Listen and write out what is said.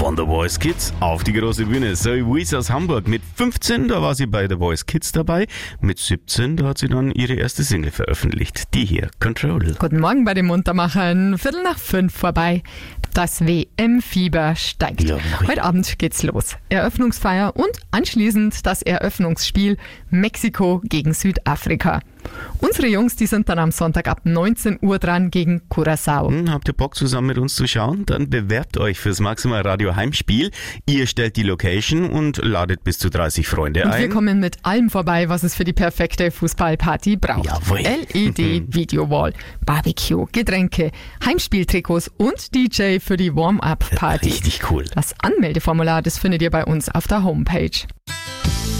von The Voice Kids auf die große Bühne. Zoe Wees aus Hamburg. Mit 15, da war sie bei The Voice Kids dabei. Mit 17, da hat sie dann ihre erste Single veröffentlicht. Die hier, Control. Guten Morgen bei den Muntermachern. 4:45 vorbei. Das WM-Fieber steigt. Ja, Heute Abend geht's los. Eröffnungsfeier und anschließend das Eröffnungsspiel Mexiko gegen Südafrika. Unsere Jungs, die sind dann am Sonntag ab 19 Uhr dran gegen Curaçao. Habt ihr Bock, zusammen mit uns zu schauen? Dann bewerbt euch fürs Maximal Radio Heimspiel. Ihr stellt die Location und ladet bis zu 30 Freunde Und ein. wir kommen mit allem vorbei, was es für die perfekte Fußballparty braucht. Jawohl. LED, Videowall, Barbecue, Getränke, Heimspieltrikots und DJ für die Warm-Up-Party. Richtig cool. Das Anmeldeformular, das findet ihr bei uns auf der Homepage.